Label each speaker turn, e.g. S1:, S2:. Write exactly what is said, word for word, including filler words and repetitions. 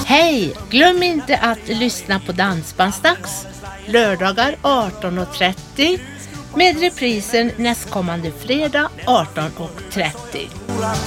S1: Hej! Glöm inte att lyssna på Dansbandsdags lördagar arton och trettio med reprisen nästkommande fredag arton och trettio.